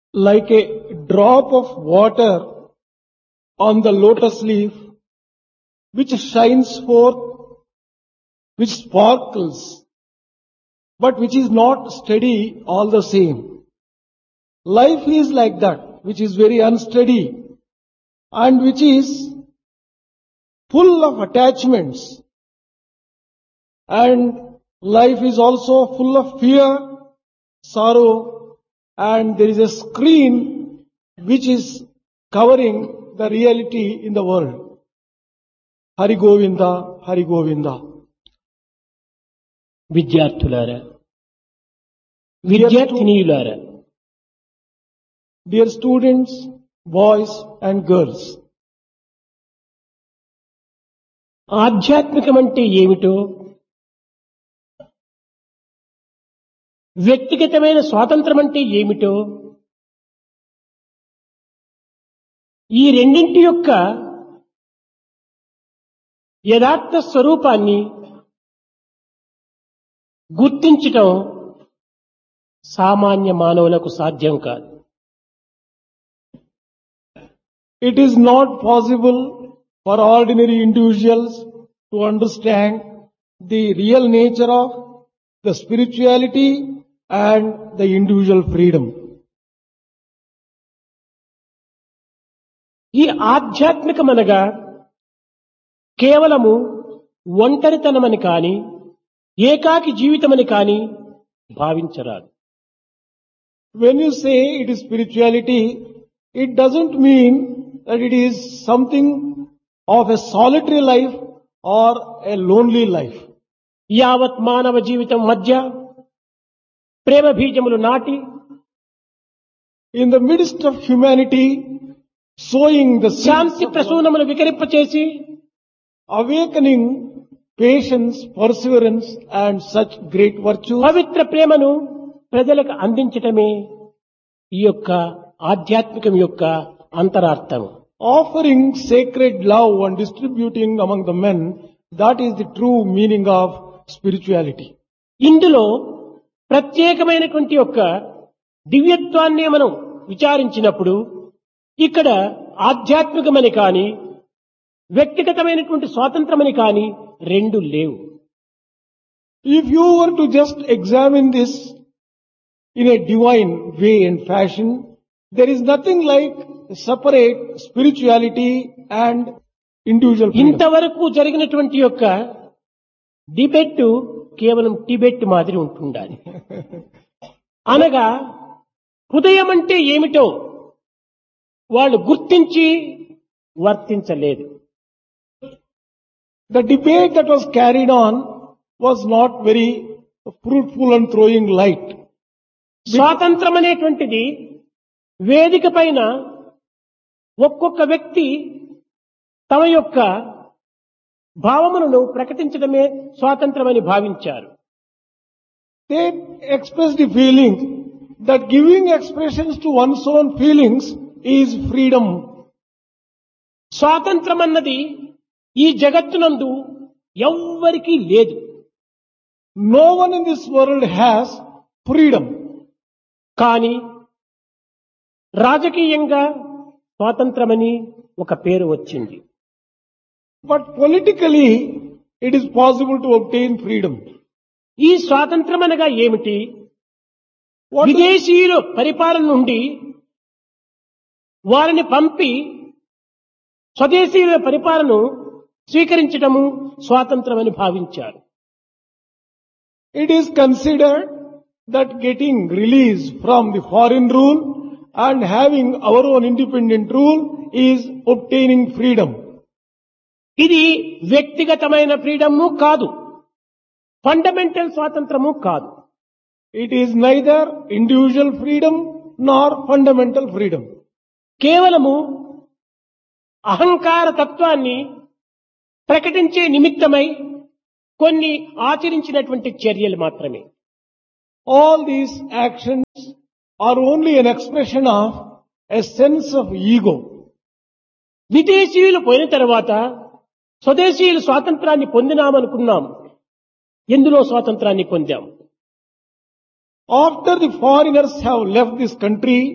like a drop of water on the lotus leaf, which shines forth, which sparkles, but which is not steady all the same. Life is like that, which is very unsteady and which is full of attachments. And life is also full of fear, sorrow, and there is a screen which is covering the reality in the world. Hari Govinda, Hari Govinda. విద్యార్థులారా, విద్యార్థినీయులారా, Dear students, boys and girls, ఆధ్యాత్మికం అంటే ఏమిటో, వ్యక్తిగతమైన స్వాతంత్రం అంటే ఏమిటో, ఈ రెండింటి యొక్క యథార్థ స్వరూపాన్ని గుర్తించటం సామాన్య మానవులకు సాధ్యం కాదు. it is not possible for ordinary individuals to understand the real nature of the spirituality and the individual freedom. ఈ ఆధ్యాత్మికమనగా కేవలము ఒంటరితనమని కాని, ఏకాకి జీవితమని కాని భావించరాదు. When you say it is spirituality, it doesn't mean that it is something of a solitary life or a lonely life. యావత్ మానవ జీవితం మధ్య ప్రేమ బీజములు నాటి, In the midst of humanity, sowing the Shanti seeds of ప్రసూనములు వికరింపచేసి, awakening patience, perseverance and such great virtues, పవిత్ర ప్రేమను ప్రజలకు అందించటమే ఈ యొక్క ఆధ్యాత్మికం యొక్క అంతరార్థం. offering sacred love and distributing among the men, that is the true meaning of spirituality. ఇందులో ప్రత్యేకమైనటువంటి యొక్క దివ్యత్వాన్ని మనం విచారించినప్పుడు ఇక్కడ ఆధ్యాత్మికమని కాని, వ్యక్తిగతమైనటువంటి స్వాతంత్రమని కాని రెండు లేవు. If you were to just examine this in a divine way and fashion, there is nothing like separate spirituality and individual freedom. ఇంతవరకు జరిగినటువంటి యొక్క డిబేట్ కేవలం టిబెట్ మాదిరి ఉంటుండాలి. అనగా హృదయం అంటే ఏమిటో వాళ్ళు గుర్తించి వర్తించలేదు. The debate that was carried on was not very fruitful and throwing light. స్వాతంత్రం అనేటువంటిది వేదిక పైన ఒక్కొక్క వ్యక్తి తమ యొక్క భావములను ప్రకటించడమే స్వాతంత్రమని భావించారు. They expressed the feeling that giving expressions to one's own feelings is freedom. స్వాతంత్రం అన్నది ఈ జగత్తునందు ఎవ్వరికీ లేదు. No one in this world has freedom. కానీ రాజకీయంగా స్వాతంత్రమని ఒక పేరు వచ్చింది. But politically, it is possible to obtain freedom. ఈ స్వాతంత్రం అనగా ఏమిటి? What is, విదేశీయుల పరిపాలన నుండి వారిని పంపి స్వదేశీయుల పరిపాలనను స్వీకరించడము స్వాతంత్రమని భావించారు. it is considered that getting release from the foreign rule and having our own independent rule is obtaining freedom. ఇది వ్యక్తిగతమైన ఫ్రీడము కాదు, ఫండమెంటల్ స్వాతంత్రము కాదు. It is neither individual freedom nor fundamental freedom. కేవలము అహంకార తత్వాన్ని ప్రకటించే నిమిత్తమై కొన్ని ఆచరించినటువంటి చర్యలు మాత్రమే. All these actions are only an expression of a sense of ego. విదేశీయులు పోయిన తర్వాత స్వదేశీయులు స్వాతంత్రాన్ని పొందినామనుకున్నాం. ఎందులో స్వాతంత్రాన్ని పొందాం? After the foreigners have left this country,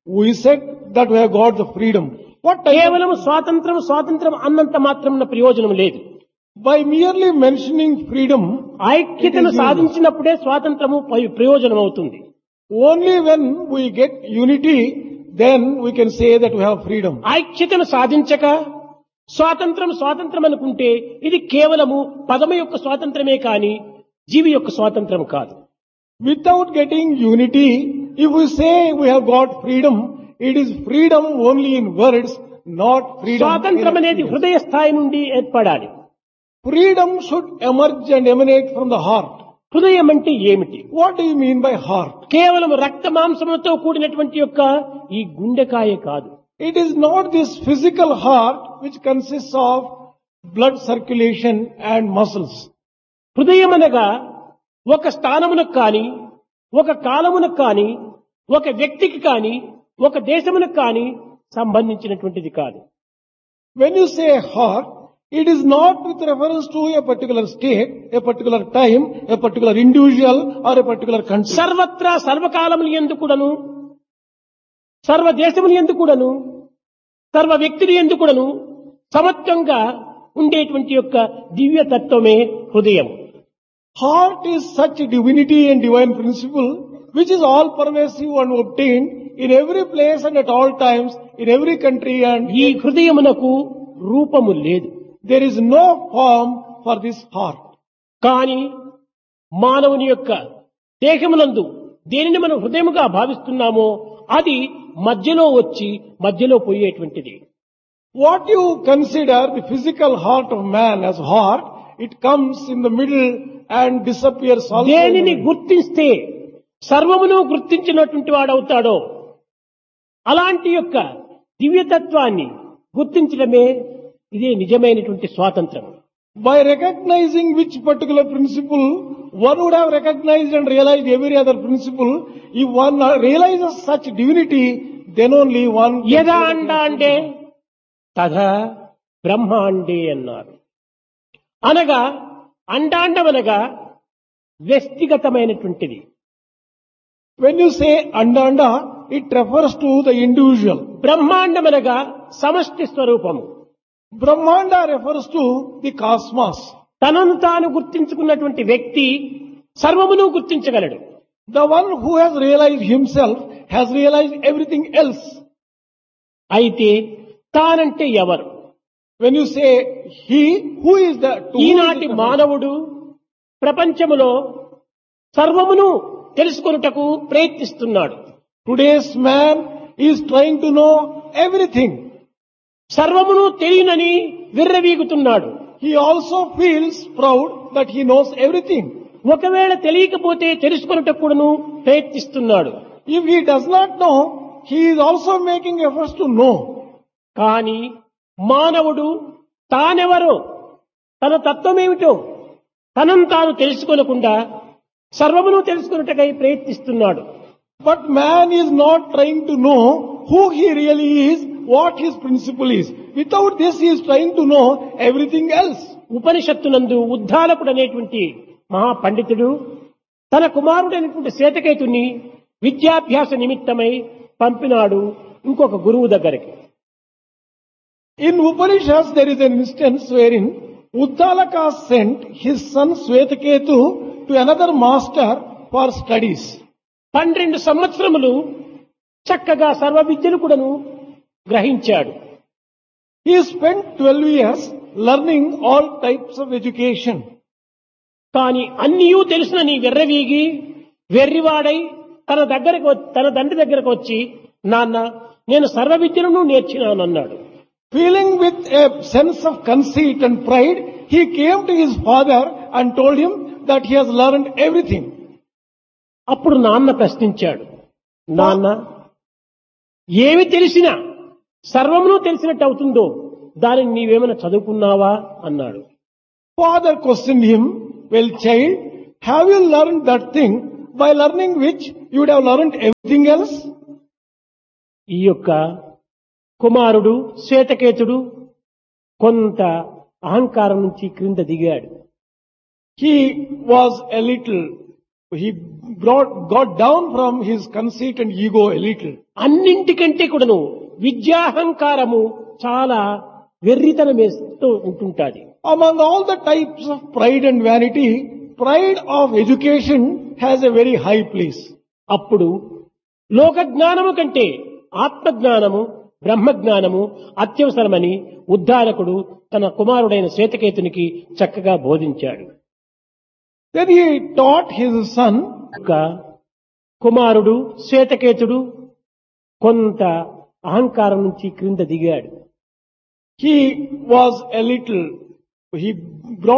We said that we have got the freedom. What type కేవలం స్వాతంత్రం అన్నంత మాత్రం ప్రయోజనం లేదు. by merely mentioning freedom, ఐక్యతను సాధించినప్పుడే స్వాతంత్రము ప్రయోజనం అవుతుంది. only when we get unity, then we can say that we have freedom. ఐక్యతను సాధించక స్వాతంత్రం అనుకుంటే ఇది కేవలము పదము యొక్క స్వాతంత్రమే కాని జీవి యొక్క స్వాతంత్రం కాదు. Without getting unity, if we say we have got freedom, it is freedom only in words, not freedom. స్వాతంత్రం అనేది హృదయ స్థాయి నుండి ఏర్పడాలి. Freedom should emerge and emanate from the heart. హృదయం అంటే ఏమిటి? What do you mean by heart? కేవలం రక్త మాంసములతో కూడినటువంటి యొక్క ఈ గుండెకాయ కాదు. It is not this physical heart which consists of blood circulation and muscles. హృదయం అనగా ఒక స్థానమునకు కాని, ఒక కాలమునకు కాని, ఒక వ్యక్తికి కాని, ఒక దేశమునకు కాని సంబంధించినటువంటిది కాదు. When you say heart, it is not with reference to a particular state, a particular time, a particular individual or a particular country. సర్వత్రా సర్వకాలములు యందు కూడాను, సర్వ దేశములు యందు కూడాను, సర్వ వ్యక్తులు యందు కూడాను సమత్వంగా ఉండేటువంటి యొక్క దివ్య తత్వమే హృదయం. Heart is such a divinity and divine principle which is all pervasive and obtained in every place and at all times, in every country, and ఈ హృదయమునకు రూపము లేదు. there is no form for this heart. కానీ మానవుని యొక్క దేహమునందు దేనిని మనం హృదయముగా భావిస్తున్నామో అది మధ్యలో వచ్చి మధ్యలో పోయేటువంటిది. What you consider the physical heart of man as heart, it comes in the middle and disappears also. దేనిని గుర్తిస్తే సర్వమును గుర్తించినటువంటి వాడవుతాడో అలాంటి యొక్క దివ్యతత్వాన్ని గుర్తించడమే ఇదే నిజమైనటువంటి స్వాతంత్రం. By recognizing which particular principle, one would have recognized and realized every other principle. If one realizes such divinity, then only one can యదా say that అండాండే తథా బ్రహ్మాండే అన్నారు. అనగా అండాండమనగా వ్యక్తిగతమైనటువంటిది. when you say anda, it refers to the individual. బ్రహ్మాండమనగా సమష్టి స్వరూపము. Brahmanda refers to the cosmos. తనను తాను గుర్తించుకున్నటువంటి వ్యక్తి సర్వమును గుర్తించగలడు. The one who has realized himself has realized everything else. అయితే తానంటే ఎవరు? When you say he, who is the ఈనాటి మానవుడు ప్రపంచములో సర్వమును తెలుసుకొనుటకు ప్రయత్నిస్తున్నాడు. Today's man is trying to know everything. సర్వమును తెలియనని విర్రవీగుతున్నాడు. He also feels proud that he knows everything. ఒకవేళ తెలియకపోతే తెలుసుకొనుటకు కూడాను ప్రయత్నిస్తున్నాడు. If he does not know, he is also making efforts to know. కానీ మానవుడు తానెవరో తన తత్వమేమిటో తనను తాను తెలుసుకోనకుండా సర్వమును తెలుసుకొనుటకై ప్రయత్నిస్తున్నాడు. But man is not trying to know who he really is, what his principle is. Without this, he is trying to know everything else. ఉపనిషత్తునందు ఉద్దాలకుడు అనేటువంటి మహాపండితుడు తన కుమారుడైనటువంటి శ్వేతకేతుని విద్యాభ్యాస నిమిత్తమై పంపినాడు ఇంకొక గురువు దగ్గరికి. In Upanishads, there is an instance wherein Uddalaka sent his son Swetaketu to another master for studies. 12 సంవత్సరములు చక్కగా సర్వ విద్యను కూడాను గ్రహించాడు. He spent 12 years learning all types of education. కానీ అన్నియూ తెలుసునని వెర్రవీగి వెర్రివాడై తన తండ్రి దగ్గరకు వచ్చి నాన్న నేను సర్వ విద్యలను నేర్చినానన్నాడు. Feeling with a sense of conceit and pride, he came to his father and told him that he has learned everything. అప్పుడు నాన్న ప్రశ్నించాడు, నాన్న ఏమి తెలిసినా సర్వమును తెలిసినట్టు అవుతుందో దానిని నీవేమైనా చదువుకున్నావా అన్నాడు. Father questioned him, well child, have you learned that thing by learning which you would have learned everything else? ఈ యొక్క కుమారుడు శ్వేతకేతుడు కొంత అహంకారం నుంచి క్రింద దిగాడు. He was a little He got down from his conceit and ego a little. అన్నింటికంటే కూడాను విద్యాహంకారము చాలా వెర్రితనమేస్తూ ఉంటుంటాది. Among all the types of pride and vanity, pride of education has a very high place. అప్పుడు లోక జ్ఞానము కంటే ఆత్మజ్ఞానము బ్రహ్మజ్ఞానము అత్యవసరమని ఉద్ధారకుడు తన కుమారుడైన శ్వేతకేతునికి చక్కగా బోధించాడు. Then he taught his son. కుమారుడు శ్వేతకేతుడు కొంత అహంకారం నుంచి క్రింద దిగాడు. He was a little, he brought